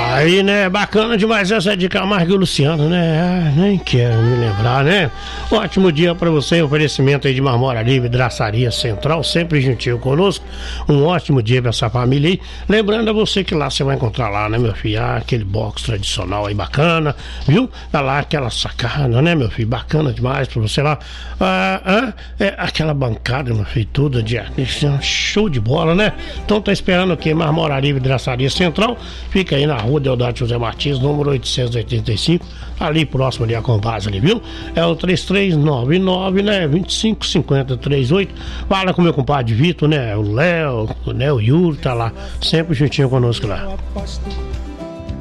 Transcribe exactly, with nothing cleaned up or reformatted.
Aí, né, bacana demais essa de Camargo e Luciano, né? Ah, nem quero me lembrar, né? Ótimo dia pra você, oferecimento aí de Marmora Livre, Draçaria Central, sempre juntinho conosco. Um ótimo dia pra essa família aí. Lembrando a você que lá você vai encontrar lá, né, meu filho? Ah, aquele box tradicional aí bacana, viu? Tá lá aquela sacada, né, meu filho? Bacana demais pra você lá. Ah, ah, é aquela bancada, meu filho, tudo de show de bola, né? Então tá esperando o quê? Marmora Livre, Draçaria Central. Fica aí na rua Deodato José Martins, número oitocentos e oitenta e cinco, ali próximo ali a Compaz ali, viu? É o três três nove nove, né, vinte e cinco cinquenta trinta e oito. Fala com meu compadre Vitor, né, o Léo, né, o Yuri tá lá, sempre juntinho conosco lá.